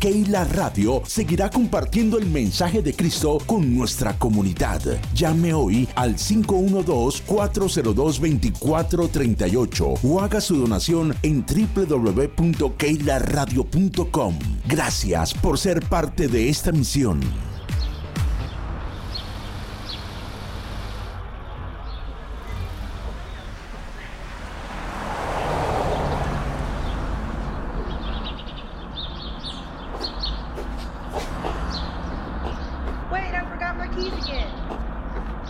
Keila Radio seguirá compartiendo el mensaje de Cristo con nuestra comunidad. Llame hoy al 512-402-2438 o haga su donación en www.keilaradio.com. Gracias por ser parte de esta misión.